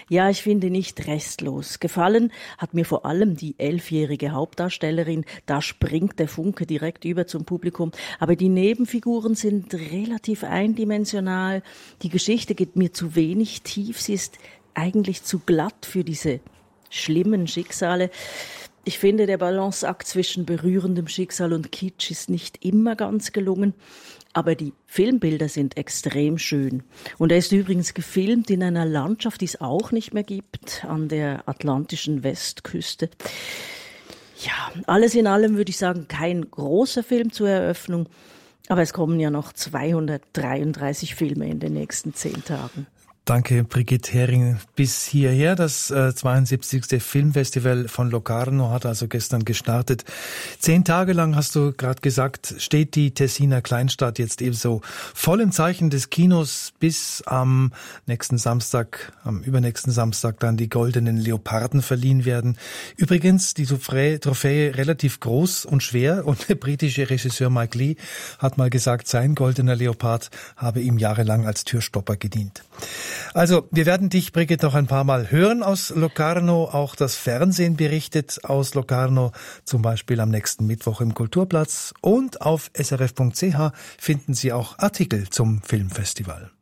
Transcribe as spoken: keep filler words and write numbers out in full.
Ja, ich finde nicht restlos. Gefallen hat mir vor allem die elfjährige Hauptdarstellerin. Da springt der Funke direkt über zum Publikum. Aber die Nebenfiguren sind relativ eindimensional. Die Geschichte gibt mir zu wenig tief. Sie ist eigentlich zu glatt für diese schlimmen Schicksale. Ich finde, der Balanceakt zwischen berührendem Schicksal und Kitsch ist nicht immer ganz gelungen. Aber die Filmbilder sind extrem schön. Und er ist übrigens gefilmt in einer Landschaft, die es auch nicht mehr gibt, an der atlantischen Westküste. Ja, alles in allem würde ich sagen, kein großer Film zur Eröffnung. Aber es kommen ja noch zweihundertdreiunddreißig Filme in den nächsten zehn Tagen. Danke, Brigitte Hering. Bis hierher. Das äh, zweiundsiebzigste Filmfestival von Locarno hat also gestern gestartet. Zehn Tage lang, hast du gerade gesagt, steht die Tessiner Kleinstadt jetzt ebenso voll im Zeichen des Kinos, bis am nächsten Samstag, am übernächsten Samstag dann die goldenen Leoparden verliehen werden. Übrigens, die Trophäe, Trophäe relativ groß und schwer, und der britische Regisseur Mike Leigh hat mal gesagt, sein goldener Leopard habe ihm jahrelang als Türstopper gedient. Also, wir werden dich, Brigitte, noch ein paar Mal hören aus Locarno. Auch das Fernsehen berichtet aus Locarno, zum Beispiel am nächsten Mittwoch im Kulturplatz. Und auf s r f punkt c h finden Sie auch Artikel zum Filmfestival.